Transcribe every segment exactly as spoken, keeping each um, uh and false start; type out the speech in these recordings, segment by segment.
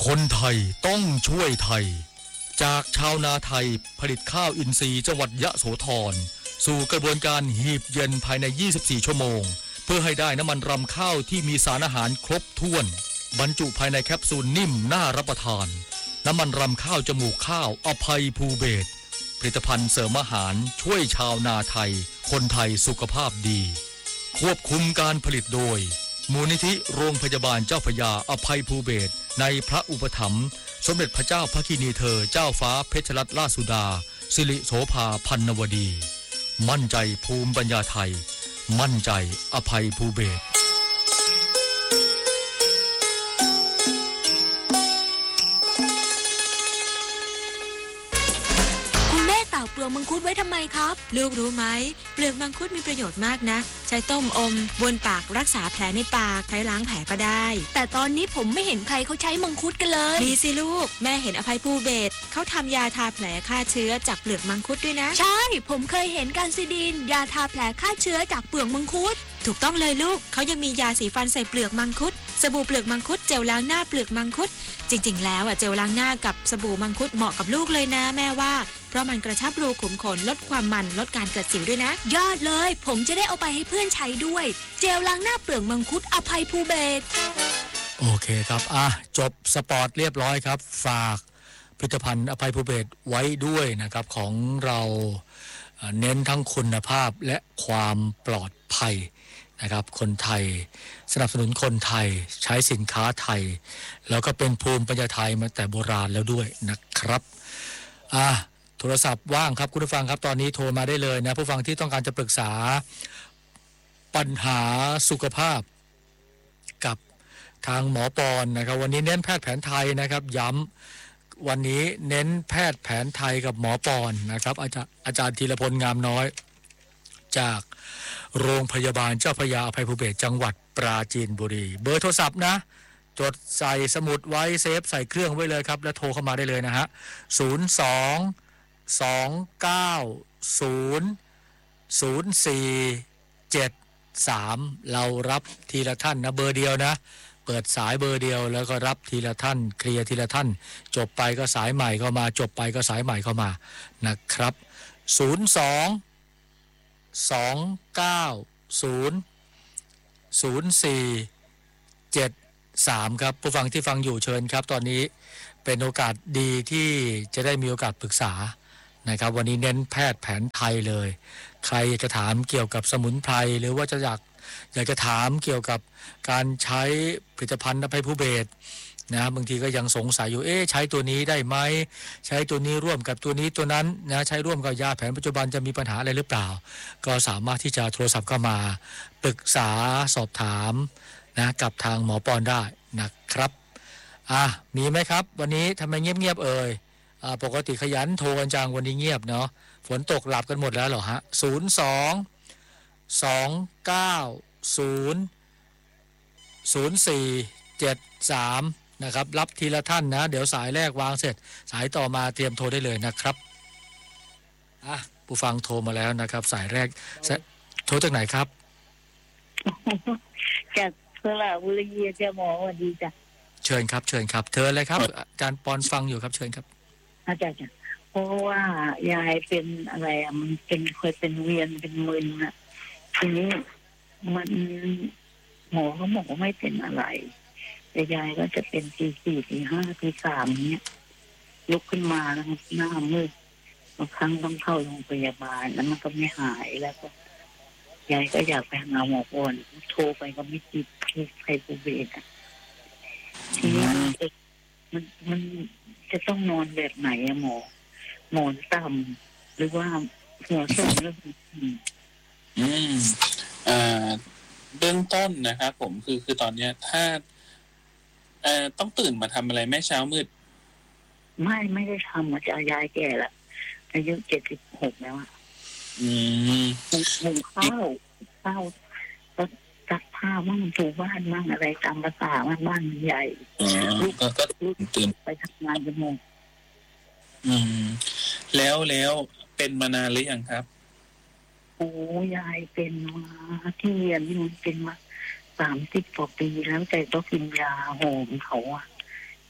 คนไทยต้องช่วยไทยจากชาวนาไทยผลิตข้าวอินทรีย์จังหวัดยะโสธรสู่กระบวนการหีบเย็นภายในยี่สิบสี่ชั่วโมงเพื่อให้ได้น้ำมันรำข้าวที่มีสารอาหารครบถ้วนบรรจุภายในแคปซูลนิ่มน่ารับประทานน้ำมันรำข้าวจมูกข้าวอภัยภูเบศรผลิตภัณฑ์เสริมอาหารช่วยชาวนาไทยคนไทยสุขภาพดีควบคุมการผลิตโดยมูลนิธิโรงพยาบาลเจ้าพระยาอภัยภูเบศรในพระอุปถัมภ์สมเด็จพระเจ้าพระกินีเธอเจ้าฟ้าเพชรรัตนราชสุดาสิริโสภาพันนวดีมั่นใจภูมิปัญญาไทยมั่นใจอภัยภูเบศรเปลือกมังคุดไว้ทำไมครับลูกรู้ไหมเปลือกมังคุดมีประโยชน์มากนะใช้ต้มอมบนปากรักษาแผลในปากใช้ล้างแผลก็ได้แต่ตอนนี้ผมไม่เห็นใครเขาใช้มังคุดกันเลยมีสิลูกแม่เห็นอภัยภูเบศรเขาทำยาทาแผลฆ่าเชื้อจากเปลือกมังคุดด้วยนะใช่ผมเคยเห็นการซิดินยาทาแผลฆ่าเชื้อจากเปลือกมังคุดถูกต้องเลยลูกเขายังมียาสีฟันใส่เปลือกมังคุดสบู่เปลือกมังคุดเจลล้างหน้าเปลือกมังคุดจริงๆแล้วอ่ะเจลล้างหน้ากับสบู่มังคุดเหมาะกับลูกเลยนะแม่ว่าเพราะมันกระชับรูขุมขนลดความมันลดการเกิดสิวด้วยนะยอดเลยผมจะได้เอาไปให้เพื่อนใช้ด้วยเจลล้างหน้าเปลือกมังคุดอภัยภูเบศรโอเคครับอ่ะจบสปอร์ตเรียบร้อยครับฝากผลิตภัณฑ์อภัยภูเบศรไว้ด้วยนะครับของเราเน้นทั้งคุณภาพและความปลอดภัยนะครับคนไทยสนับสนุนคนไทยใช้สินค้าไทยแล้วก็เป็นภูมิปัญญาไทยมาแต่โบราณแล้วด้วยนะครับอ่ะโทรศัพท์ว่างครับคุณผู้ฟังครับตอนนี้โทรมาได้เลยนะผู้ฟังที่ต้องการจะปรึกษาปัญหาสุขภาพกับทางหมอปอนนะครับวันนี้เน้นแพทย์แผนไทยนะครับย้ำวันนี้เน้นแพทย์แผนไทยกับหมอปอนนะครับอาจารย์อาจารย์ธีรพลงามน้อยจากโรงพยาบาลเจ้าพระยาอภัยภูเบศรจังหวัดปราจีนบุรีเบอร์โทรศัพท์นะจดใส่สมุดไว้เซฟใส่เครื่องไว้เลยครับแล้วโทรเข้ามาได้เลยนะฮะศูนย์ สอง สอง เก้า ศูนย์ ศูนย์ สี่ เจ็ด สามเรารับทีละท่านนะเบอร์เดียวนะเปิดสายเบอร์เดียวแล้วก็รับทีละท่านเคลียร์ทีละท่านจบไปก็สายใหม่เข้ามาจบไปก็สายใหม่เข้ามานะครับศูนย์ สอง สอง เก้า ศูนย์ ศูนย์ สี่ เจ็ด สามครับผู้ฟังที่ฟังอยู่เชิญครับตอนนี้เป็นโอกาสดีที่จะได้มีโอกาสปรึกษานะครับวันนี้เน้นแพทย์แผนไทยเลยใครจะถามเกี่ยวกับสมุนไพรหรือว่าจะอยากอยากจะถามเกี่ยวกับการใช้ผลิตภัณฑ์อภัยภูเบศรนะบางทีก็ยังสงสัยอยู่เอ๊ะใช้ตัวนี้ได้ไหมใช้ตัวนี้ร่วมกับตัวนี้ตัวนั้นนะใช้ร่วมกับยาแผนปัจจุบันจะมีปัญหาอะไรหรือเปล่าก็สามารถที่จะโทรศัพท์เข้ามาปรึกษาสอบถามนะกับทางหมอปอนได้นะครับอ่ะมีไหมครับวันนี้ทำไมเงียบๆเอ่ยอ่าปกติขยันโทรกันจังวันนี้เงียบเนาะฝนตกหลับกันหมดแล้วเหรอฮะศูนย์ สอง สอง เก้า ศูนย์ ศูนย์ สี่ เจ็ด สามนะครับรับทีละท่านนะเดี๋ยวสายแรกวางเสร็จสายต่อมาเตรียมโทรได้เลยนะครับอ่ะผู้ฟังโทรมาแล้วนะครับสายแรกโทรจากไหนครับจากสระบุรีจะหมอสวัสดีจ้ะเชิญครับเชิญครับเชิญเลยครับอาจารย์ปอนฟังอยู่ครับเชิญครับอาจารย์เพราะว่ายายเป็นอะไรอ่ะมันเป็นเคยเป็นเวียนเป็นมึนอ่ะทีนี้มันหมอเขาบอกว่าไม่เป็นอะไรแต่ยายก็จะเป็นตีสี่ตีห้าตีสามเนี้ยลุกขึ้นมาแล้วหน้ามืดบางครั้งต้องเข้าโรงพยาบาลแล้วมันก็ไม่หายแล้วก็ยายก็อยากไปหาหมอก่อนโทรไปก็ไม่ติดที่ไข้ภูเบศรอ่ะทีนี้มันมันจะต้องนอนแบบไหนอะหมอหมอนต่ำหรือว่าหัวส่งเรื่องอืมอ่าเบื้องต้นนะครับผมคือคือตอนเนี้ยถ้าเอ่อต้องตื่นมาทำอะไรแม่เช้ามืดไม่ไม่ได้ทำอาจารย์ยายแก่ละอายุเจ็ดสิบหกแล้วอ่ะอืมหุงข้าวข้าวก็ซักผ้าบ้างถูบ้านบ้างอะไรตามภาษาบ้านบ้านใหญ่ลูกก็ตื่นไปทำงานจมูกอืมแล้วแล้วเป็นมานานหรือยังครับโอ้ยายเป็นมาที่เรียนที่มันเป็นมาสามสิบกว่าปีแล้วแต่ต้องกินยาหอมเขาอ่ะย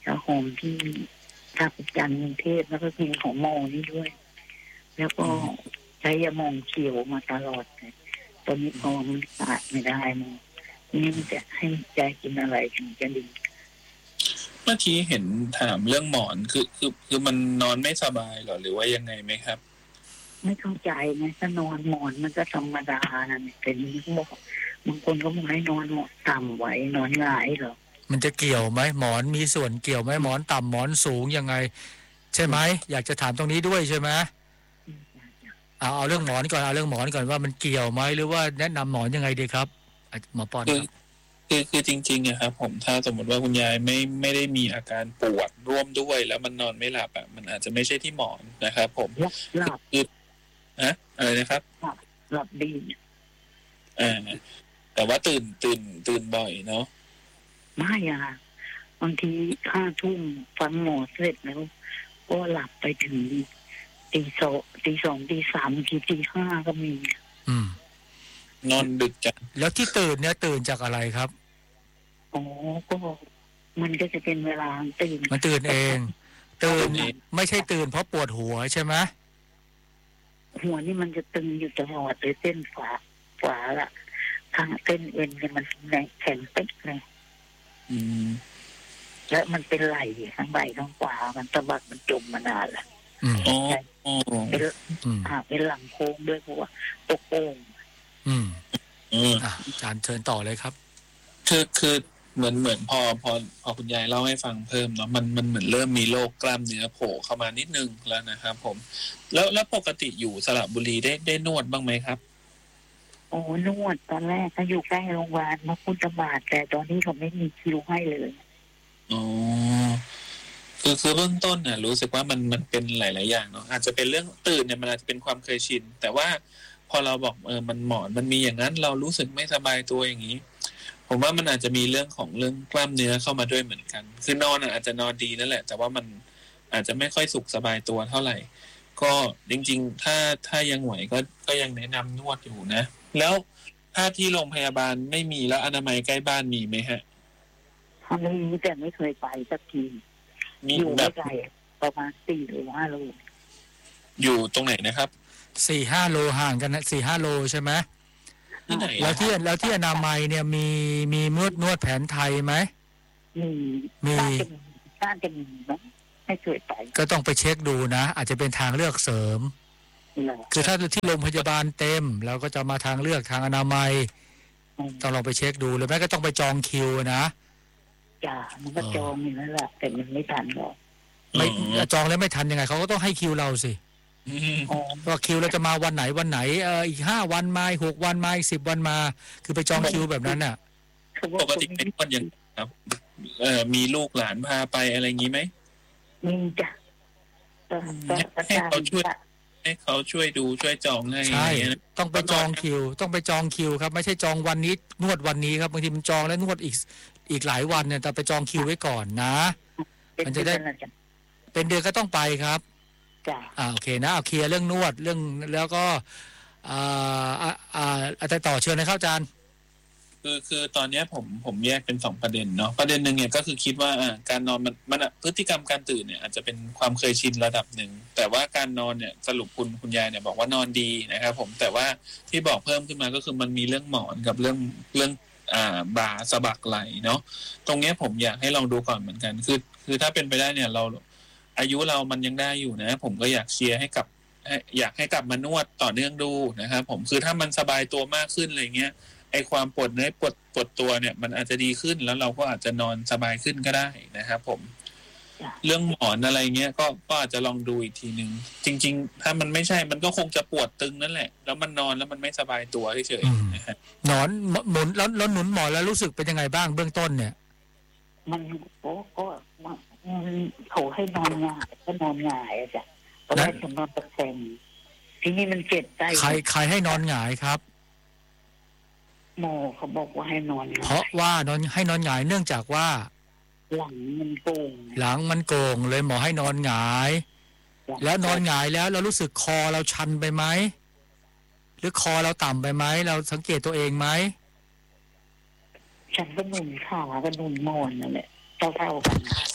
แล้วหอมที่ท่าประจันทร์กรุงเทพแล้วก็กินของโมนี่ด้วย แล้วก็ใช้ยาหมองเขียวมาตลอดเลยตอนนี้พอมันขาดไม่ได้มั้งนี่มันจะให้ใจกินอะไรถึงจะดีเมื่อกี้เห็นถามเรื่องหมอนคือคือคือมันนอนไม่สบายหรอหรือว่ายังไงไหมครับไม่เข้าใจนะถ้านอนหมอนมันก็ธรรมดานะแต่นี่เขาบอกบางคนก็บอกให้นอนต่ำไว้นอนหงายเหรอมันจะเกี่ยวไหมหมอนมีส่วนเกี่ยวไหมหมอนต่ำหมอนสูงยังไงใช่ไหมอยากจะถามตรงนี้ด้วยใช่ไหมเอาเอาเรื่องหมอนก่อนเอาเรื่องหมอนก่อนว่ามันเกี่ยวไหมหรือว่าแนะนำหมอนยังไงดีครับหมอปอนคือคือคือจริงๆอะครับผมถ้าสมมติว่าคุณยายไม่ไม่ได้มีอาการปวดร่วมด้วยแล้วมันนอนไม่หลับอะมันอาจจะไม่ใช่ที่หมอนนะครับผมหลับคืออะอะไรนะครับหลับดีอ่าแต่ว่าตื่นตื่นตื่นบ่อยเนาะไม่อะบางทีห้าทุ่มฟังหมอเสร็จแล้วก็หลับไปถึงตีสองตีสองตีสามทีตีห้าก็มีอืมนอนดึกจังแล้วที่ตื่นเนี่ยตื่นจากอะไรครับอ๋อก็มันก็จะเป็นเวลาตื่นมันตื่นเองตื่นไม่ใช่ตื่นเพราะปวดหัวใช่ไหมหัวนี่มันจะตึงอยู่ตลอดเลยเส้นขวาขวาละทางเส้นเอ็นเนี่ยมันแข็งเป๊กเลยอืมแล้วมันเป็นไหล่ทั้งใบทั้งขวามันสะบักมันจมมานานแล้วอ๋อเป็นอ่าเป็นหลังโค้งด้วยเพราะว่าตกโป่งอืมอืมอ่ะอาจารย์เชิญต่อเลยครับคือคือเหมือนเหมือนพอพอพอคุณยายเล่าให้ฟังเพิ่มเนาะมันมันเหมือนเริ่มมีโรคกล้ามเนื้อโผล่เข้ามานิดนึงแล้วนะครับผมแล้วแล้วปกติอยู่สระบุรีได้ได้นวดบ้างไหมครับโอ้นวดตอนแรกเขาอยู่ใกล้โรงพยาบาลมาพุทธบาทแต่ตอนนี้เขาไม่มีคิวให้เลยอ๋อคือคือเบื้องต้นน่ะรู้สึกว่ามันมันเป็นหลายๆอย่างเนาะอาจจะเป็นเรื่องตื่นเนี่ยมันอาจจะเป็นความเคยชินแต่ว่าพอเราบอกเออมันหมอนมันมีอย่างนั้นเรารู้สึกไม่สบายตัวอย่างนี้ผมว่ามันอาจจะมีเรื่องของเรื่องกล้ามเนื้อเข้ามาด้วยเหมือนกันคือนอนอาจจะนอนดีนั่นแหละแต่ว่ามันอาจจะไม่ค่อยสุขสบายตัวเท่าไหร่ก็จริงๆถ้าถ้ายังไหวก็ก็ยังแนะนำนวดอยู่นะแล้วถ้าที่โรงพยาบาลไม่มีแล้วอนามัยใกล้บ้านมีไหมฮะไม่มีแต่ไม่เคยไปสักทีอยู่ไม่ไกลประมาณสี่หรือห้าโลอยู่ตรงไหนนะครับสี่ห้าโลห่างกันนะสี่ห้าโลใช่ไหมที่ไหนแล้วที่แล้วที่อนามัยเนี่ยมีมีนวดนวดแผนไทยไหมมีมีน่าจะมีนะไม่เคยไปก็ต้องไปเช็คดูนะอาจจะเป็นทางเลือกเสริมคือถ้าที่โรงพยาบาลเต็มเราก็จะมาทางเลือกทางอนามัยต้องลองไปเช็คดูหรือแม้ก็ต้องไปจองคิวนะจ้ามันก็จองอยู่นั่นแหละแต่มันไม่ทันหรอกไม่จองแล้วไม่ทันยังไงเขาก็ต้องให้คิวเราสิว่าคิวเราจะมาวันไหนวันไหนเอออีกห้าวันมาหกวันมาอีกสิบวันมาคือไปจองคิวแบบนั้นน่ะปกติเป็นคนยังครับเออมีลูกหลานพาไปอะไรอย่างนี้ไหมมีจ้ะให้เขาช่วยให้เขาช่วยดูช่วยจองให้ใช่ต้องไปจองคิวต้องไปจองคิวครับไม่ใช่จองวันนี้นวดวันนี้ครับบางทีมันจองแล้วนวดอีกอีกหลายวันเนี่ยแต่ไปจองคิวไว้ก่อนนะมันจะได้เป็นเดือนก็ต้องไปครับอ่าโอเคนะเอาเคลียร์เรื่องนวดเรื่องแล้วก็อ่าอ่าอ่าอาจารย์ต่อเชิญนะครับอาจารย์คือคือตอนนี้ผมผมแยกเป็นสองประเด็นเนาะประเด็นหนึ่งเนี่ยก็คือคิดว่าอ่าการนอนมันมันพฤติกรรมการตื่นเนี่ยอาจจะเป็นความเคยชินระดับหนึ่งแต่ว่าการนอนเนี่ยสรุปคุณคุณยายเนี่ยบอกว่านอนดีนะครับผมแต่ว่าที่บอกเพิ่มขึ้นมาก็คือมันมีเรื่องหมอนกับเรื่องเรื่องอ่าบ่าสะบักไหล่เนาะตรงนี้ผมอยากให้ลองดูก่อนเหมือนกันคือคือถ้าเป็นไปได้เนี่ยเราอายุเรามันยังได้อยู่นะผมก็อยากเชียร์ให้กับอยากให้กลับมานวดต่อเนื่องดูนะครับผมคือถ้ามันสบายตัวมากขึ้นอะไรเงี้ยไอความปวดเนื้อปวดปวดตัวเนี่ยมันอาจจะดีขึ้นแล้วเราก็อาจจะนอนสบายขึ้นก็ได้นะครับผมเรื่องหมอนอะไรเงี้ยก็ก็อาจจะลองดูอีกทีนึงจริงๆถ้ามันไม่ใช่มันก็คงจะปวดตึงนั่นแหละแล้วมันนอนแล้วมันไม่สบายตัวเฉยๆนะฮะนอนหนุนแล้วแล้วหนุนหมอนแล้วรู้สึกเป็นยังไงบ้างเบื้องต้นเนี่ยมันโอ้ก็เขาให้นอนหงายก็นอนหงายอะจ้ะตอนแรกผมนอนตะแคงทีนี้มันเจ็บใจใครใครให้นอนหงายครับหมอเขาบอกว่าให้นอนเพราะว่านอนให้นอนหงายเนื่องจากว่าหลังมันโกงหลังมันโกงเลยหมอให้นอนหงายแล้วนอนหงายแล้วเรารู้สึกคอเราชันไปไหมหรือคอเราต่ำไปไหมเราสังเกตตัวเองไหมฉันก็หนุนขาก็หนุนมอนนั่นแหละเท่าๆกัน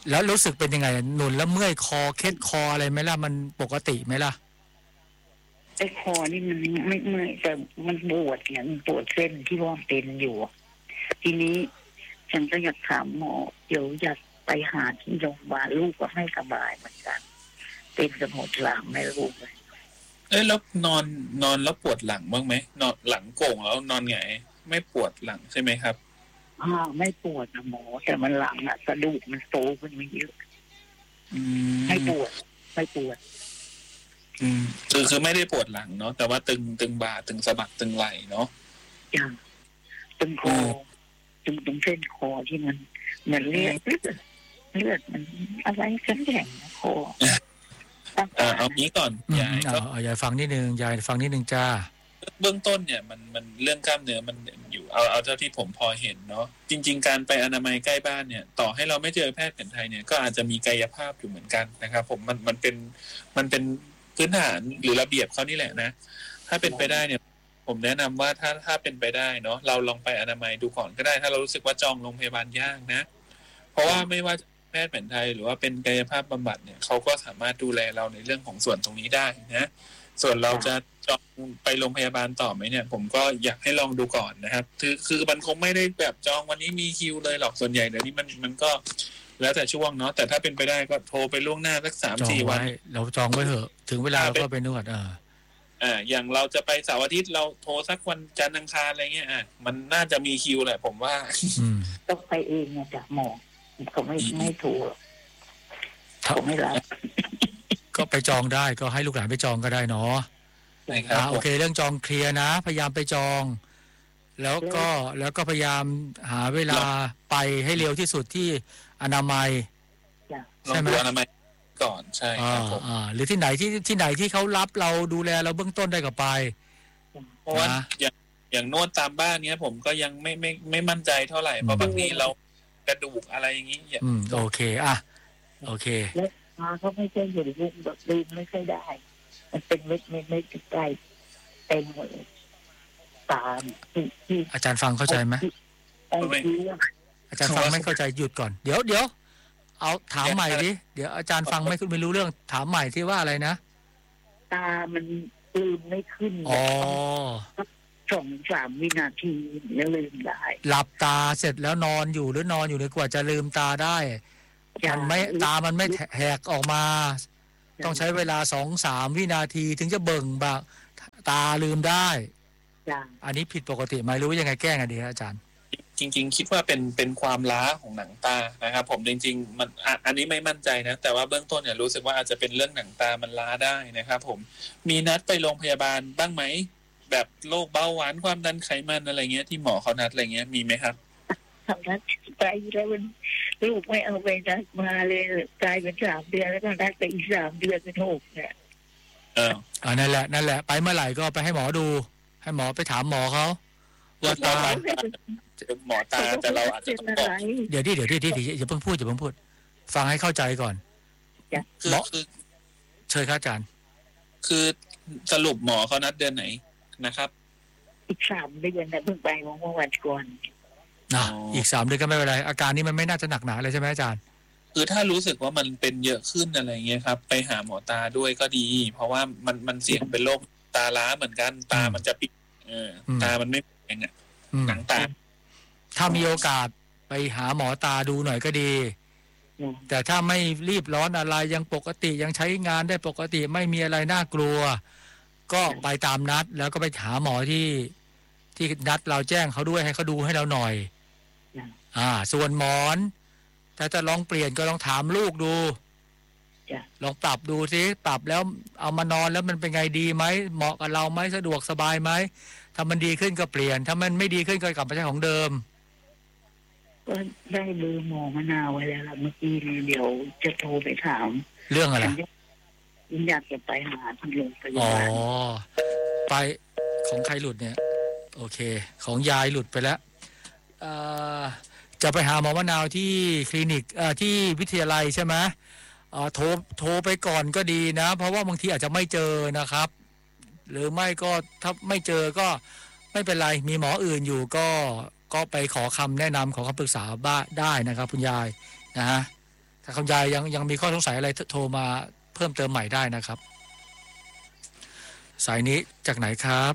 แล้วรู้สึกเป็นยังไงหนุนแล้วเมื่อยคอเคล็ดคออะไรไหมล่ะมันปกติไหมล่ะไอ้คอนี่มันไม่เมื่อยแต่มันปวดเนี่ยมันปวดเส้นที่ว่าเป็นอยู่ทีนี้ฉันก็อยากถามหมอเดี๋ยวอยากไปหาที่โรงพยาบาลลูกก็ไม่สบายเหมือนกันเป็นสมองหลังไม่รู้เลยเอ้ยแล้วนอนนอนแล้วปวดหลังบ้างไหมนอนหลังโก่งแล้วนอนไงไม่ปวดหลังใช่ไหมครับอ่าไม่ปวดนะหมอแต่มันหลังอะกระดูกมันโตขึ้นมาเยอะไม่ปวดไม่ปวดอืมคือคือไม่ได้ปวดหลังเนาะแต่ว่าตึงตึงบ่าตึงสะบักตึงไหล่เนาะอย่างตึงคอตึงตรงเส้นคอที่มันเหมือนเลือดเลือดมันอะไรกันแข็งคอเอางี้ก่อนยายก็ยายฟังนิดนึงยายฟังนิดนึงจ้าเบื้องต้นเนี่ยมันมันเรื่องกล้ามเนื้อมันอยู่เอาเอาเท่าที่ผมพอเห็นเนาะจริงๆการไปอนามัยใกล้บ้านเนี่ยต่อให้เราไม่เจอแพทย์แผนไทยเนี่ยก็อาจจะมีกายภาพอยู่เหมือนกันนะครับผมมันมันเป็นมันเป็นพื้นฐานหรือระเบียบเขานี่แหละนะถ้าเป็นไปได้เนี่ยผมแนะนำว่าถ้าถ้าเป็นไปได้เนาะเราลองไปอนามัยดูก่อนก็ได้ถ้าเรารู้สึกว่าจองโรงพยาบาลยากนะเพราะว่าไม่ว่าแพทย์แผนไทยหรือว่าเป็นกายภาพบำบัดเนี่ยเขาก็สามารถดูแลเราในเรื่องของส่วนตรงนี้ได้นะส่วนเราจะจองไปโรงพยาบาลต่อไหมเนี่ยผมก็อยากให้ลองดูก่อนนะครับคือคือมันคงไม่ได้แบบจองวันนี้มีคิวเลยหรอกส่วนใหญ่เดี๋ยวนี้มันมันก็แล้วแต่ช่วงเนาะแต่ถ้าเป็นไปได้ก็โทรไปล่วงหน้าสักสามสี่วันเราจองไว้เถอะถึงเวลาก็ไปนวดอ่าอ่าอย่างเราจะไปเสาร์อาทิตย์เราโทรสักวันจันทร์อังคารอะไรเงี้ยอ่ะมันน่าจะมีคิวแหละผมว่าต้องไปเองนะจ๊ะหมอเขาไม่ไม่โทรเขาไม่รับก็ไปจองได้ก็ให้ลูกหลานไปจองก็ได้เนาะอ่าโอเคเรื่องจองเคลียร์นะพยายามไปจองแล้วก็แล้วก็พยายามหาเวลาไปให้เร็วที่สุดที่อนามัยใช่ไหมอนามัยก่อนใช่ครับผมอ่าหรือที่ไหนที่ที่ไหนที่เขารับเราดูแลเราเบื้องต้นได้ก็ไปเพราะว่าอย่างอย่างนวดตามบ้านเนี้ยผมก็ยังไม่ไม่ไม่มั่นใจเท่าไหร่เพราะบางทีเรากระดูกอะไรอย่างนี้อืมโอเคอ่ะโอเคแล้วตาเขาไม่ใช่อยู่ในรูปแบบลืมไม่ใช่ได้มันเป็นเม็ดเม็ดเม็ดใกล้เต็มหมดตาที่อาจารย์ฟังเข้าใจไหมอาจารย์ฟังไม่เข้าใจหยุดก่อนเดี๋ยวเดี๋ยวเอาถามใหม่ดิเดี๋ยวอาจารย์ฟังไม่ไม่รู้เรื่องถามใหม่ที่ว่าอะไรนะตามันลืมไม่ขึ้นอ๋อสองสามวินาทีแล้วลืมได้หลับตาเสร็จแล้วนอนอยู่หรือนอนอยู่ในกว่าจะลืมตาได้มันไม่ตามันไม่แหกออกมาต้องใช้เวลาสองสามวินาทีถึงจะเบิ่งบางตาลืมได้อันนี้ผิดปกติไหมรู้ยังไงแก้ไงดีอาจารย์จริงๆคิดว่าเป็นเป็นความล้าของหนังตานะครับผมจริงๆมันอันนี้ไม่มั่นใจนะแต่ว่าเบื้องต้นเนี่ยรู้สึกว่าอาจจะเป็นเรื่องหนังตามันล้าได้นะครับผมมีนัดไปโรงพยาบาลบ้างไหมแบบโรคเบาหวานความดันไขมันอะไรเงี้ยที่หมอเขานัดอะไรเงี้ยมีไหมครับทำนัดไปแล้วมันลูกไม่เอาไปนัดมาเลยกลายเป็นสามเดือนแล้วก็นัดไปอีกสามเดือนเป็นหกเนี่ยเอออ่านั่นแหละนั่นแหละไปเมื่อไหร่ก็ไปให้หมอดูให้หมอไปถามหมอเขาว่าตาหมอตาแต่เราอาจจะต้องบอกเดี๋ยวดิเดี๋ยวดิเดี๋ยวอย่าเพิ่งพูดอย่าเพิ่งพูดฟังให้เข้าใจก่อนหมอคือเชิญครับอาจารย์คือสรุปหมอเขานัดเดือนไหนนะครับอีกสามเดือนนะเพิ่งไปเมื่อวันก่อนนะอีกสามเดือนก็ไม่เป็นไรอาการนี้มันไม่น่าจะหนักหนาเลยใช่ไหมอาจารย์คือถ้ารู้สึกว่ามันเป็นเยอะขึ้นอะไรเงี้ยครับไปหาหมอตาด้วยก็ดีเพราะว่ามันมันเสี่ยงเป็นโรคตาล้าเหมือนกันตามันจะปิดเออตามันไม่แข็งอ่ะหนังตาถ้ามีโอกาสไปหาหมอตาดูหน่อยก็ดีแต่ถ้าไม่รีบร้อนอะไรยังปกติยังใช้งานได้ปกติไม่มีอะไรน่ากลัวก็ไปตามนัดแล้วก็ไปหาหมอที่ที่นัดเราแจ้งเขาด้วยให้เขาดูให้เราหน่อยอ่าส่วนหมอนถ้าจะลองเปลี่ยนก็ลองถามลูกดูลองปรับดูสิปรับแล้วเอามานอนแล้วมันเป็นไงดีไหมเหมาะกับเราไหมสะดวกสบายไหมถ้ามันดีขึ้นก็เปลี่ยนถ้ามันไม่ดีขึ้นก็กลับไปใช้ของเดิมก็ได้เบอร์หมอมะนาวไว้แล้วเมื่อกี้นี้เดี๋ยวจะโทรไปถามเรื่องอะไรอยากจะไปหาที่โรงพยาบาลอ๋อไปของใครหลุดเนี่ยโอเคของยายหลุดไปแล้วจะไปหาหมอมะนาวที่คลินิกที่วิทยาลัยใช่ไหมโทรโทรไปก่อนก็ดีนะเพราะว่าบางทีอาจจะไม่เจอนะครับหรือไม่ก็ถ้าไม่เจอก็ไม่เป็นไรมีหมออื่นอยู่ก็ก็ไปขอคำแนะนำขอคำปรึกษาบ้าได้นะครับคุณยายนะฮะถ้าคุณยายยังยังมีข้อสงสัยอะไรโทรมาเพิ่มเติมใหม่ได้นะครับสายนี้จากไหนครับ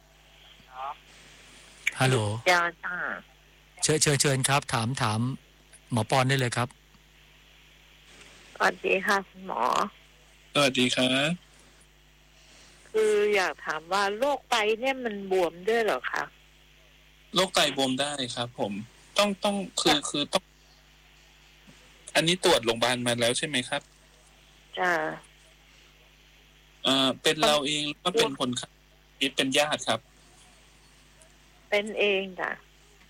ฮัลโหลยาจ้าเชิญเชิญเชิญครับถามถามหมอปอนได้เลยครับสวัสดีค่ะคุณหมอสวัสดีครับคืออยากถามว่าโรคไตเนี่ยมันบวมด้วยเหรอคะโรคไตบวมได้ครับผมต้องต้องคือคือต้องอันนี้ตรวจโรงพยาบาลมาแล้วใช่ไหมครับจ้าเอ่อเป็นเราเองก็เป็นคนไข้เป็นญาติครับเป็นเองจ้ะ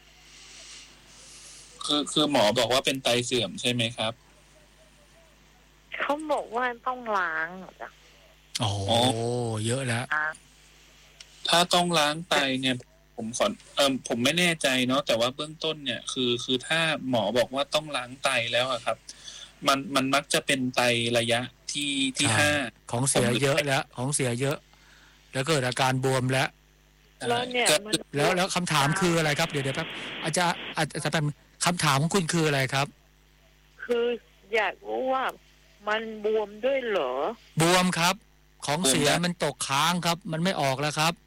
คือคือหมอบอกว่าเป็นไตเสื่อมใช่ไหมครับเขาบอกว่าต้องล้างจ้ะโอ้เยอะแล้วถ้าต้องล้างไตเนี่ยผมขอเอ่อผมไม่แน่ใจเนาะแต่ว่าเบื้องต้นเนี่ยคือคือถ้าหมอบอกว่าต้องล้างไตแล้วอะครับมันมันมักจะเป็นไตระยะที่ที่ห้าของเสียเยอะแล้วของเสียเยอะแล้วเกิดอาการบวมแล้วแล้วเนี่ยแล้วแล้วคำถามคืออะไรครับเดี๋ยวเดี๋ยวแป๊บอาจจะอาจจะเป็นคำถามของคุณคืออะไรครับคืออยากรู้ว่ามันบวมด้วยเหรอบวมครับของเสียมันตกค้างครับมันไม่ออกแล้วครับ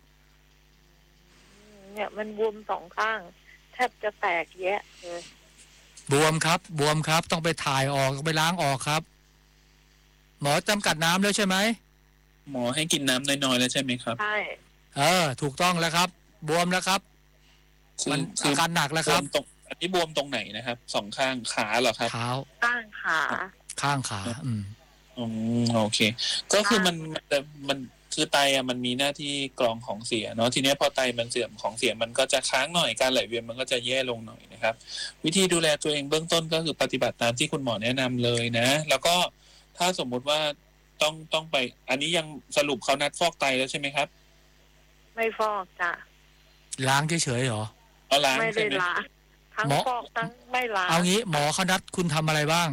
เนี่ยมันบวมสองข้างแทบจะแตกแยะเลยบวมครับบวมครับต้องไปถ่ายออกไปล้างออกครับหมอจำกัดน้ำแล้วใช่ไหมหมอให้กินน้ำน้อยๆแล้วใช่ไหมครับใช่เออถูกต้องแล้วครับบวมแล้วครับมันอาการหนักแล้วครับตรงอันนี้บวมตรงไหนนะครับสองข้างขาเหรอครับเท้าข้างขาข้างขาอืมอืมโอเคก็คือมันแต่มันคือไตอ่ะมันมีหน้าที่กรองของเสียเนาะทีนี้พอไตมันเสื่อมของเสียมันก็จะค้างหน่อยการไหลเวียนมันก็จะแย่ลงหน่อยนะครับวิธีดูแลตัวเองเบื้องต้นก็คือปฏิบัติตามที่คุณหมอแนะนำเลยนะแล้วก็ถ้าสมมุติว่าต้องต้องไปอันนี้ยังสรุปเขานัดฟอกไตแล้วใช่ไหมครับไม่ฟอกจ้ะล้างเฉยๆหรอเอาล้างไม่ได้ล้างทั้งฟอกทั้งไม่ล้างเอางี้หมอเขานัดคุณทำอะไรบ้าง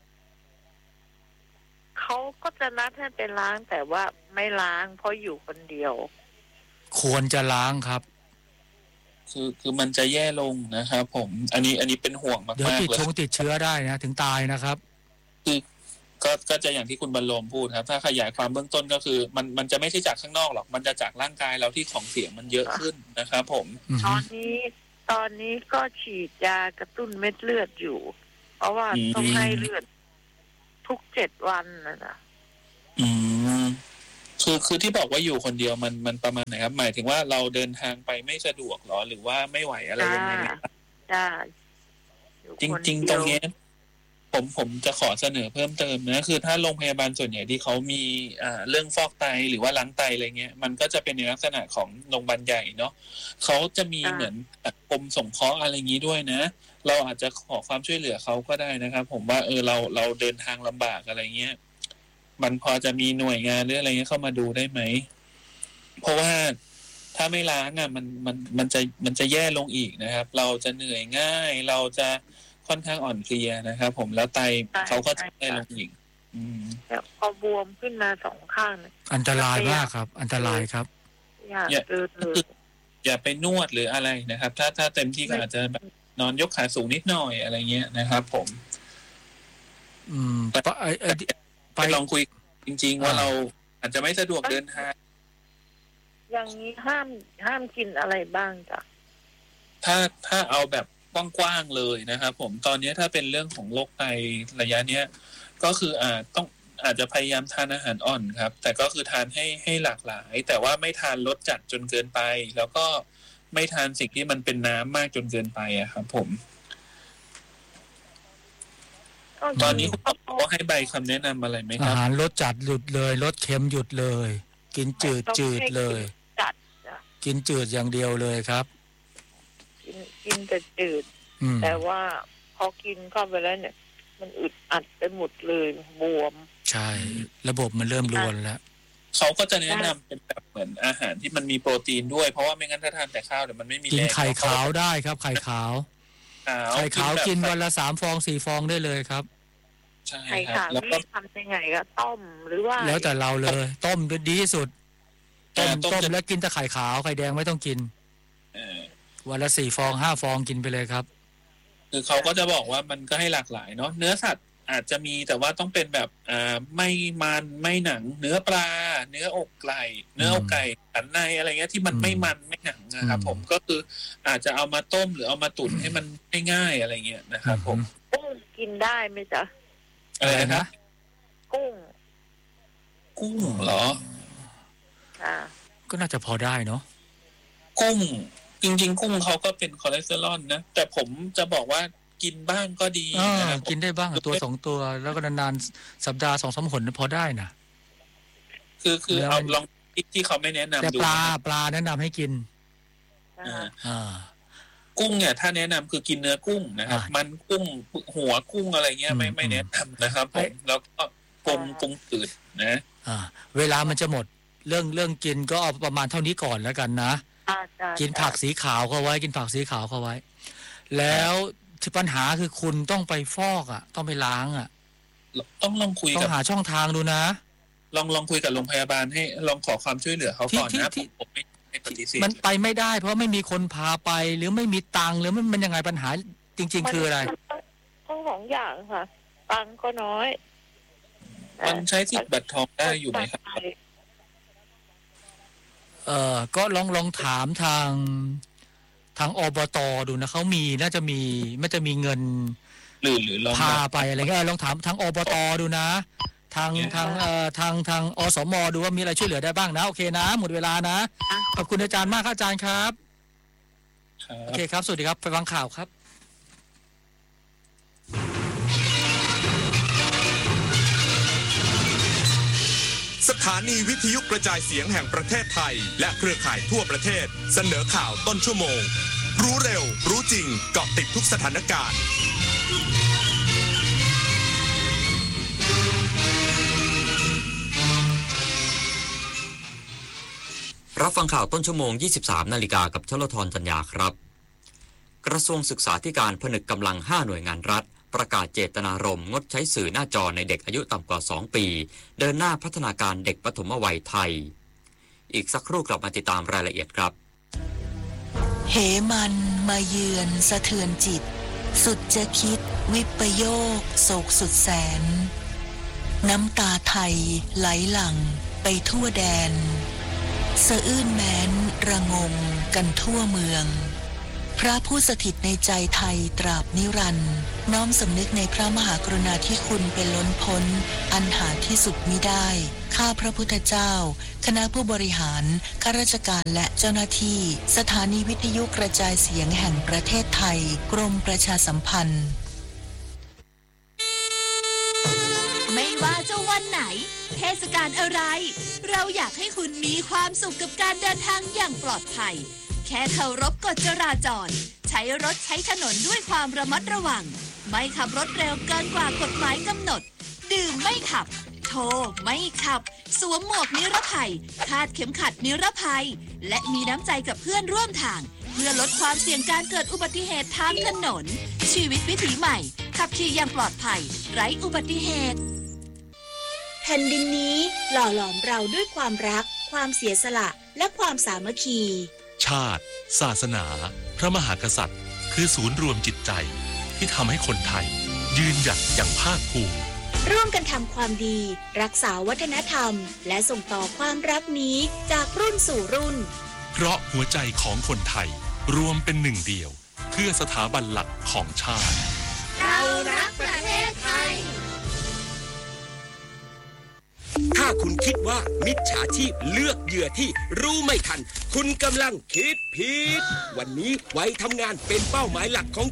เขาก็จะนัดให้ไปล้างแต่ว่าไม่ล้างเพราะอยู่คนเดียวควรจะล้างครับคือคือมันจะแย่ลงนะครับผมอันนี้อันนี้เป็นห่วงมากๆเลยเดี๋ยวติดชงติดเชื้อได้นะถึงตายนะครับคือก็ก็จะอย่างที่คุณบรรลมพูดครับถ้าขยายความเบื้องต้นก็คือมันมันจะไม่ใช่จากข้างนอกหรอกมันจะจากร่างกายเราที่ของเสียมันเยอะขึ้นนะครับผมตอนนี้ตอนนี้ก็ฉีดยากระตุ้นเม็ดเลือดอยู่เพราะว่าต้องให้เลือดทุกเจ็ดวันนะนะอืมคือคือที่บอกว่าอยู่คนเดียวมันมันประมาณไหนครับหมายถึงว่าเราเดินทางไปไม่สะดวกหรอหรือว่าไม่ไหวอะไรยังไงจ้าจริงๆตรงนี้ผมผมจะขอเสนอเพิ่มเติมนะคือถ้าโรงพยาบาลส่วนใหญ่ที่เขามีอ่าเรื่องฟอกไตหรือว่าล้างไตอะไรเงี้ยมันก็จะเป็นในลักษณะของโรงพยาบาลใหญ่เนาะเขาจะมีเหมือนกรมสงเคราะห์อะไรอย่างนี้ด้วยนะเราอาจจะขอความช่วยเหลือเขาก็ได้นะครับผมว่าเออเราเราเดินทางลำบากอะไรเงี้ยมันพอจะมีหน่วยงานหรืออะไรเงี้ยเข้ามาดูได้ไหมเพราะว่าถ้าไม่ล้างอ่ะมันมันมันจะมันจะแย่ลงอีกนะครับเราจะเหนื่อยง่ายเราจะค่อนข้างอ่อนเพลียนะครับผมแล้วไตเขาก็จะแย่ลงอีกแต่พอบวมขึ้นมาสองข้างอันตรายมากครับอันตรายครับอย่าเดินเลยอย่าไปนวดหรืออะไรนะครับถ้าถ้าเต็มที่ก็อาจจะนอนยกขาสูงนิดหน่อยอะไรเงี้ยนะครับผมอืมไปไปลองคุยจริงๆว่าเราอาจจะไม่สะดวกเดินทางอย่างนี้ห้ามห้ามกินอะไรบ้างจ้ะถ้าถ้าเอาแบบกว้างๆเลยนะครับผมตอนนี้ถ้าเป็นเรื่องของโรคไตระยะเนี้ยก็คืออาจต้องอาจจะพยายามทานอาหารอ่อนครับแต่ก็คือทานให้ให้หลากหลายแต่ว่าไม่ทานรสจัดจนเกินไปแล้วก็ไม่ทานสิ่งที่มันเป็นน้ำมากจนเกินไปอะครับผมตอนนี้คุณหมอให้ใบคำแนะนำอะไรไหมครับอาหารรสจัดหยุดเลยรสเค็มหยุดเลยกินจืดจืดเลยกินจืดอย่างเดียวเลยครับกินกินแต่จืดแต่ว่าพอกินเข้าไปแล้วเนี่ยมันอึดอัดไปหมดเลยบวมใช่ระบบมันเริ่มรวนแล้วเขาก็จะแนะนำเป็นแบบเหมือนอาหารที่มันมีโปรตีนด้วยเพราะว่าไม่งั้นถ้าทานแต่ข้าวเดี๋ยวมันไม่มีแรงกินไข่ขาวได้ครับไข่ขาวไข่ขาวกินวันละสามฟองสี่ฟองได้เลยครับใช่ไข่ขาวนี่ทำยังไงก็ต้มหรือว่าแล้วแต่เราเลยต้มดีที่สุดต้มต้มแล้วกินแต่ไข่ขาวไข่แดงไม่ต้องกินวันละสี่ฟองห้าฟองกินไปเลยครับคือเขาก็จะบอกว่ามันก็ให้หลากหลายเนาะเนื้อสัตว์อาจจะมีแต่ว่าต้องเป็นแบบอ่าไม่มันไม่หนังเนื้อปลาเนื้ออกไก่เนื้ออกไก่สันในอะไรเงี้ยที่มันไม่มันไม่หนังนะครับผมก็คืออาจจะเอามาต้มหรือเอามาตุ๋นให้มันง่ายๆอะไรเงี้ยนะครับผมกุ้งกินได้ไหมจ๊ะอะไรนะกุ้งกุ้งเหรออ่าก็น่าจะพอได้เนาะกุ้งจริงๆกุ้งเขาก็เป็นคอเลสเตอรอลนะแต่ผมจะบอกว่ากินบ้างก็ดีอ่านะครับกินได้บ้างอะตัวสองตัวแล้วก็นานๆสัปดาห์สองสามหนพอได้นะคือคือแล้วเอาลองที่ที่เขาไม่แนะนำแต่ดูปลานะครับปลาแนะนำให้กินอ่าอ่ากุ้งเนี่ยถ้าแนะนำคือกินเนื้อกุ้งนะครับอ่ะมันกุ้งหัวกุ้งอะไรเงี้ยไม่อืมไม่แนะนำนะครับผมแล้วก็ปรุงปรุงจืดนะอ่า เวลามันจะหมดเรื่องเรื่องกินก็เอาประมาณเท่านี้ก่อนแล้วกันนะอ่าจ้ะกินผักสีขาวเข้าไว้กินผักสีขาวเข้าไว้ แล้วที่ปัญหาคือคุณต้องไปฟอกอ่ะ ต้องไปล้างอ่ะต้องลองคุยต้อกับงหาช่องทางดูนะลองลองคุยกับโรงพยาบาลให้ลองขอความช่วยเหลือเขาก่อนที่นะที่ผมไม่ไม่ปฏิเสธมันไปไม่ได้ เพราะไม่มีคนพาไปหรือไม่มีตังค์หรือมันมันยังไงปัญหาจริง ๆ คืออะไรทั้งสองอย่างค่ะ ตังค์ก็น้อยมันใช้สิทธิ์บัตรทองได้อยู่ไหมครับเออก็ลองลองถามทางทางอบตดูนะเขามีน่าจะมีไม่จะมีเงินหรือหรือลองพาแบบไปอะไรเงี้ยเออลองถามทางอบตดูนะ ทางทางเอ่อทางทางอสมดูว่ามีอะไรช่วยเหลือได้บ้างนะโอเคนะ หมดเวลานะขอบคุณอาจารย์มากครับอาจารย์ครับครับโอเคครับสวัสดีครับไปฟังข่าวครับสถานีวิทยุกระจายเสียงแห่งประเทศไทยและเครือข่ายทั่วประเทศเสนอข่าวต้นชั่วโมงรู้เร็วรู้จริงเกาะติดทุกสถานการณ์รับฟังข่าวต้นชั่วโมง ยี่สิบสาม นาฬิกากับชลธรจัญญาครับ กระทรวงศึกษาธิการผนึกกำลัง ห้า หน่วยงานรัฐประกาศเจตนารมณ์งดใช้สื่อหน้าจอในเด็กอายุต่ำกว่า สอง ปีเดินหน้าพัฒนาการเด็กปฐมวัยไทยอีกสักครู่กลับมาติดตามรายละเอียดครับเหมันมาเยือนสะเทือนจิตสุดจะคิดวิปโยคโศกสุดแสนน้ำตาไทยไหลหลั่งไปทั่วแดนสะอื้นแม้นระงมกันทั่วเมืองพระผู้สถิตในใจไทยตราบนิรันดร์น้อมสำนึกในพระมหากรุณาธิคุณเป็นล้นพ้นอันหาที่สุดมิได้ข้าพระพุทธเจ้าคณะผู้บริหารข้าราชการและเจ้าหน้าที่สถานีวิทยุกระจายเสียงแห่งประเทศไทยกรมประชาสัมพันธ์ไม่ว่าจะวันไหนเทศกาลอะไร เราอยากให้คุณมีความสุขกับการเดินทางอย่างปลอดภัยแค่เคารพกฎจราจรใช้รถใช้ถนนด้วยความระมัดระวังไม่ขับรถเร็วเกินกว่ากฎหมายกำหนดดื่มไม่ขับโทรไม่ขับสวมหมวกนิรภัยคาดเข็มขัดนิรภัยและมีน้ำใจกับเพื่อนร่วมทางเพื่อลดความเสี่ยงการเกิดอุบัติเหตุทางถนนชีวิตวิถีใหม่ขับขี่อย่างปลอดภัยไร้อุบัติเหตุแผ่นดินนี้หล่อหลอมเราด้วยความรักความเสียสละและความสามัคคีชาติศาสนาพระมหากษัตริย์คือศูนย์รวมจิตใจที่ทำให้คนไทยยืนหยัดอย่างภาคภูมิร่วมกันทำความดีรักษาวัฒนธรรมและส่งต่อความรักนี้จากรุ่นสู่รุ่นเพราะหัวใจของคนไทยรวมเป็นหนึ่งเดียวเพื่อสถาบันหลักของชาติเรารักประเทศไทยถ้าคุณคิดว่ามิจฉาชีพเลือกเหยื่อที่รู้ไม่ทันคุณกำลังคิดผิดวันนี้ไว้ทำงานเป็นเป้าหมายหลักของ